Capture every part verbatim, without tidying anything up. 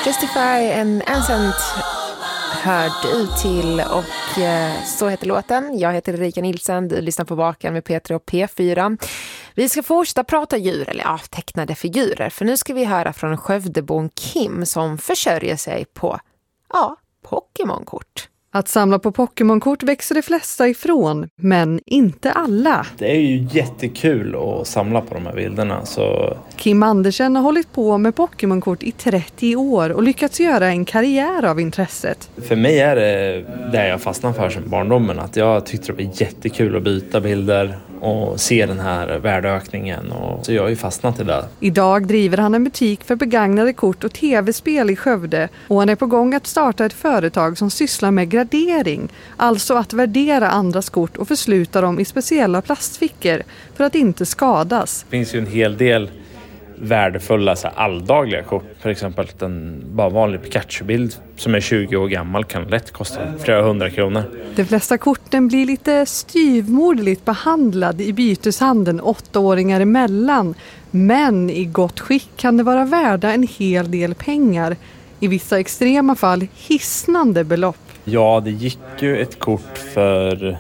Justify and Ancient hörde ut till och eh, så heter låten. Jag heter Erika Nilsson, du lyssnar på Vaken med P tre och P fyra. Vi ska fortsätta prata djur, eller ja, tecknade figurer. För nu ska vi höra från Skövdebon Kim som försörjer sig på, ja, Pokémon-kort. Att samla på Pokémon-kort växer de flesta ifrån, men inte alla. Det är ju jättekul att samla på de här bilderna. Så... Kim Andersen har hållit på med Pokémon-kort i trettio år och lyckats göra en karriär av intresset. För mig är det det jag fastnade för som barndomen. Att jag tyckte det var jättekul att byta bilder och se den här värdeökningen. Och så jag har ju fastnat i det. Idag driver han en butik för begagnade kort och tv-spel i Skövde. Och han är på gång att starta ett företag som sysslar med gradering. Alltså att värdera andras kort och försluta dem i speciella plastfickor för att inte skadas. Det finns ju en hel del värdefulla så här, alldagliga kort. För exempel en bara vanlig Pikachu-bild som är tjugo år gammal kan lätt kosta flera hundra kronor. De flesta korten blir lite styvmoderligt behandlade i byteshandeln åttaåringar emellan. Men i gott skick kan det vara värda en hel del pengar. I vissa extrema fall hisnande belopp. Ja, det gick ju ett kort för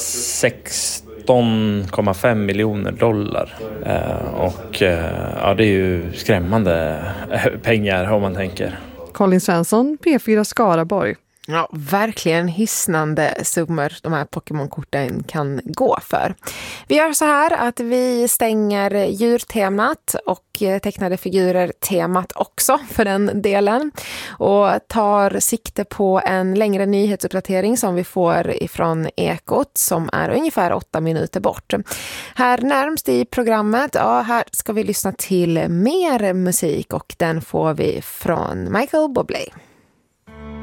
sexton komma fem miljoner dollar. Eh, och eh, ja, det är ju skrämmande pengar om man tänker. Colin Svensson, P fyra Skaraborg. Ja, verkligen hisnande summor de här Pokémon-korten kan gå för. Vi gör så här att vi stänger djurtemat och tecknade figurer-temat också för den delen. Och tar sikte på en längre nyhetsuppdatering som vi får ifrån Ekot som är ungefär åtta minuter bort. Här närmst i programmet, ja, här ska vi lyssna till mer musik och den får vi från Michael Bublé.